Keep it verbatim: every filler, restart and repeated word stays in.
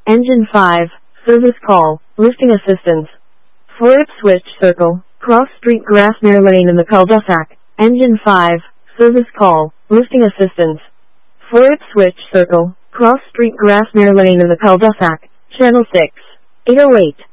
Engine five, service call, lifting assistance. For Ipswich Circle, cross street Grasmere Lane in the cul-de-sac. Engine five, service call, lifting assistance. For Ipswich Circle, cross street Grasmere Lane in the cul-de-sac. Channel six, eight oh eight.